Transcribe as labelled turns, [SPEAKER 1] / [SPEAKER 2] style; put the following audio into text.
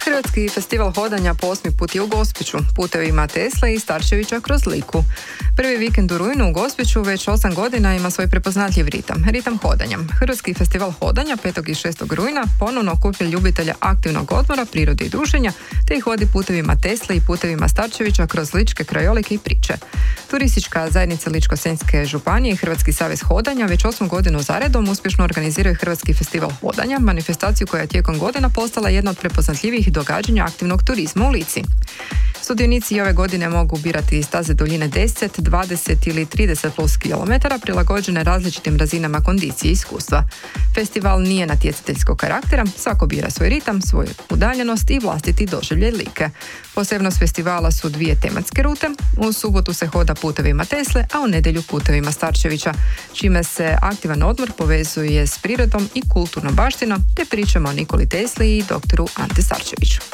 [SPEAKER 1] Hrvatski festival hodanja po 8. put je u Gospiću, putevima Tesle i Starčevića kroz Liku. Prvi vikend u rujnu u Gospiću već 8 godina ima svoj prepoznatljiv ritam hodanja. Hrvatski festival hodanja 5. i 6. rujna ponovno okuplja ljubitelja aktivnog odmora, prirode i druženja, te ih vodi putevima Tesle i putevima Starčevića kroz ličke krajolike i priče. Turistička zajednica Ličko-senjske županije i Hrvatski savez hodanja već 8 godinu zaredom uspješno organiziraju Hrvatski festival hodanja, manifestaciju koja je tijekom godina postala jedna od prepoznatljivih događanja aktivnog turizma u Lici. Sudionici ove godine mogu birati staze duljine 10, 20 ili 30 plus kilometara prilagođene različitim razinama kondicije i iskustva. Festival nije natjecateljskog karaktera, svako bira svoj ritam, svoju udaljenost i vlastiti doživljaj Like. Posebnost festivala su 2 tematske rute. U subotu se hoda putevima Tesle, a u nedjelju putevima Starčevića, čime se aktivan odmor povezuje s prirodom i kulturnom baštinom, te pričamo o Nikoli Tesli i doktoru Ante Starčeviću.